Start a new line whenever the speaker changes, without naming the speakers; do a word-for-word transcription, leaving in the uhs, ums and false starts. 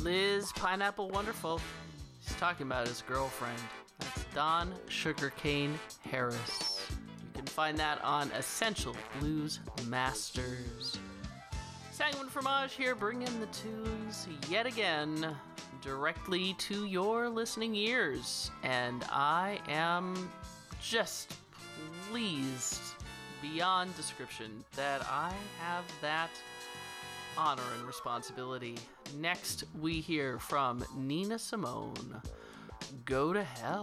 Liz Pineapple Wonderful. He's talking about his girlfriend. That's Don Sugarcane Harris. You can find that on Essential Blues Masters. Sanguine Fromage here, bringing the tunes yet again directly to your listening ears. And I am just pleased beyond description that I have that honor and responsibility. Next, we hear from Nina Simone, Go to Hell.